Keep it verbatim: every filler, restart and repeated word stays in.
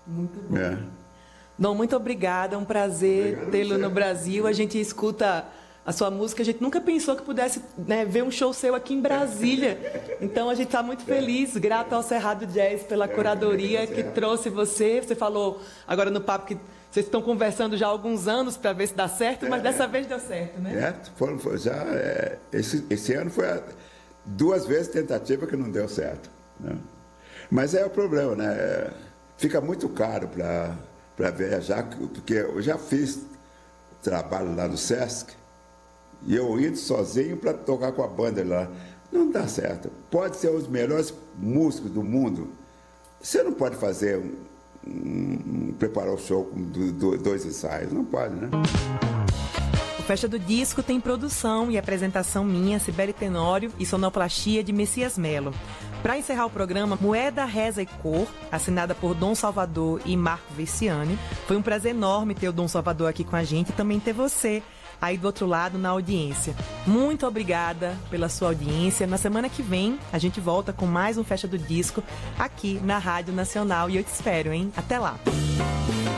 Muito bom. É. Dom, muito obrigada, é um prazer tê-lo no Brasil. A gente escuta a sua música, a gente nunca pensou que pudesse, né, ver um show seu aqui em Brasília. Então a gente está muito feliz, grato ao Cerrado Jazz pela curadoria que trouxe você. Você falou agora no papo que vocês estão conversando já há alguns anos para ver se dá certo, mas dessa vez deu certo, né? É, foram, foi, já, é, esse, esse ano foi a, duas vezes tentativa que não deu certo, né? Mas é o problema, né? É, fica muito caro para para viajar, porque eu já fiz trabalho lá no Sesc e eu indo sozinho para tocar com a banda lá. Não dá certo. Pode ser os melhores músicos do mundo. Você não pode fazer um, um, preparar o show com do, dois ensaios. Não pode, né? O Festa do Disco tem produção e apresentação minha, Cibele Tenório, e sonoplastia de Messias Melo. Para encerrar o programa, Moeda, Reza e Cor, assinada por Dom Salvador e Marco Veciani. Foi um prazer enorme ter o Dom Salvador aqui com a gente e também ter você aí do outro lado na audiência. Muito obrigada pela sua audiência. Na semana que vem, a gente volta com mais um Festa do Disco aqui na Rádio Nacional e eu te espero, hein? Até lá!